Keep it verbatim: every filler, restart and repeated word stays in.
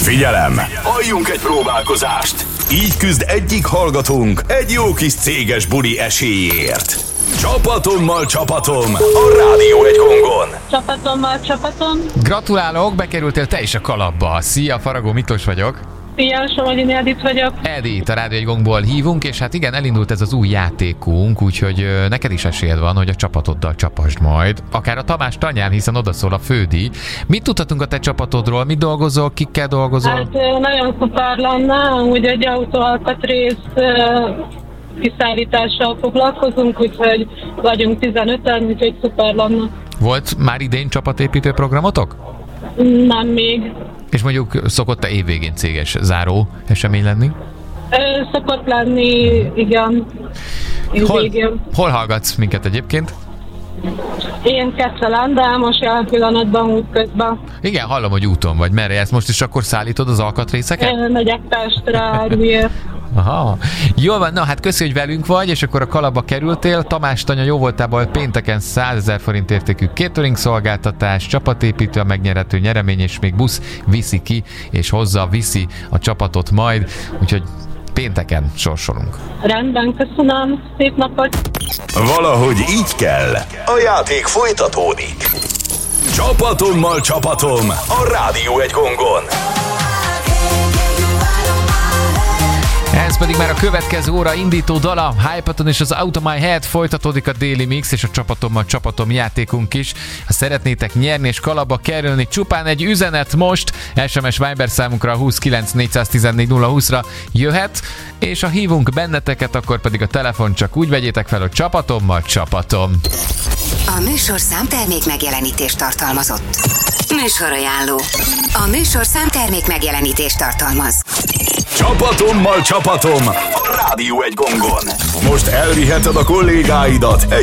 Figyelem! Halljunk egy próbálkozást! Így küzd egyik hallgatónk egy jó kis céges buli esélyért. Csapatommal csapatom a Rádió egy gongon. Csapatommal csapatom. Gratulálok, bekerültél te is a kalapba. Szia, Faragó Miklós vagyok. Szia, Somogyi Edith vagyok. Edith, a Rádió egy gongból hívunk, és hát igen, elindult ez az új játékunk, úgyhogy neked is esélyed van, hogy a csapatoddal csapasd majd. Akár a Tamás tanyán, hiszen oda szól a fődíj. Mit tudhatunk a te csapatodról? Mit dolgozol? Kikkel dolgozol? Hát nagyon szuper lenne, úgy egy autóalkatrész kiszállítással foglalkozunk, úgyhogy vagyunk tizenöten, úgyhogy szuper lenne. Volt már idén csapatépítő programotok? Nem még. És mondjuk szokott-e évvégén céges záró esemény lenni? Ö, szokott lenni, igen. Hol, hol hallgatsz minket egyébként? Én Keszelen, de most jelen pillanatban útközben. Igen, hallom, hogy úton vagy. Merre jársz? Most is akkor szállítod az alkatrészeket? Én megyek Pestre, Árvíért. Aha. Jól van, na hát köszi, hogy velünk vagy, és akkor a kalapba kerültél. Tamás tanya jó voltában pénteken százezer forint értékű catering szolgáltatás, csapatépítő a megnyerhető nyeremény, és még busz viszi ki, és hozza, viszi a csapatot majd, úgyhogy pénteken sorsolunk. Rendben, köszönöm, szép napot! Valahogy így kell. A játék folytatódik. Csapatommal csapatom a Rádió egy gongon. Ez pedig már a következő óra indító dala, Hypaton és az Out of My Head. Folytatódik a Daily Mix és a Csapatommal csapatom játékunk is. Ha szeretnétek nyerni és kalapba kerülni, csupán egy üzenet most es em es Viber számunkra a huszonkilenc négyszáztizennégy nulla húszra jöhet, és ha hívunk benneteket, akkor pedig a telefon csak úgy vegyétek fel, hogy Csapatommal csapatom. A műsor számtermék megjelenítést tartalmazott. Műsorajánló. A műsor számtermék megjelenítést tartalmaz. Csapatommal csapatom a Rádió egy gongon. Most elviheted a kollégáidat egy